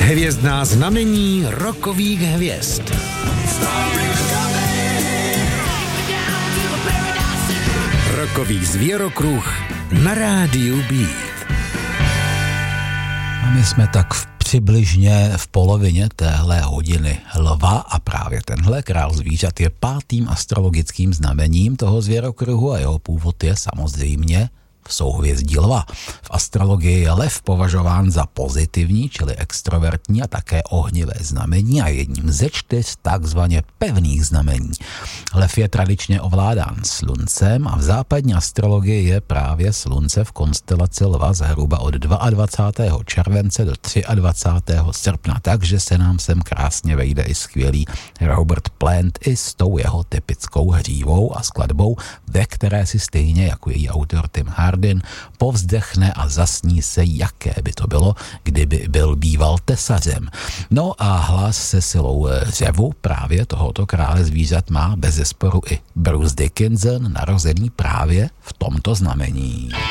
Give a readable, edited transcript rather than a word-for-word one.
Hvězdná znamení rokových hvězd. Rokový zvěrokruh na rádiu Beat. A my jsme tak přibližně v polovině téhle hodiny lva a právě tenhle král zvířat je 5. astrologickým znamením toho zvěrokruhu a jeho původ je samozřejmě v souhvězdí lva. V astrologii je lev považován za pozitivní, čili extrovertní a také ohnivé znamení a jedním ze 4 takzvaně pevných znamení. Lev je tradičně ovládán sluncem a v západní astrologii je právě slunce v konstelaci lva zhruba od 22. července do 23. srpna, takže se nám sem krásně vejde i skvělý Robert Plant i s tou jeho typickou hřívou a skladbou, ve které si stejně jako její autor Tim Hardin povzdechne a zasní se, jaké by to bylo, kdyby byl býval tesařem. No a hlas se silou řevu právě tohoto krále zvířat má bezesporu i Bruce Dickinson, narozený právě v tomto znamení.